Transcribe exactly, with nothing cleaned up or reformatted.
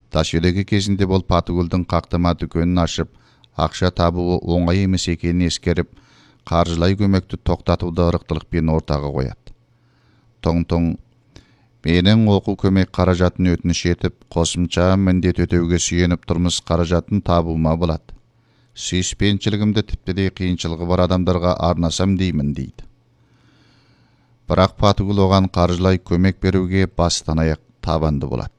Ташелеге кезінде бол Патыгүлдің қақтама дүкенін ашып, ақша табуы оңай емес екенін ескеріп, қаржылай көмекті тоқтатуды ырықтылықпен ортаға қояды. Тоң-тоң, менің оқу көмек қаражатын өтініш етіп, қосымша міндет өтеуге сүйеніп тұрмыс қаражатын табуыма болады. Сүйіспеншілігімді тіпті де қиыншылығы бар адамдарға арнасам деймін дейді. Бірақ Патыгүл оған қаржылай көмек беруге бастан аяқ табанды болады.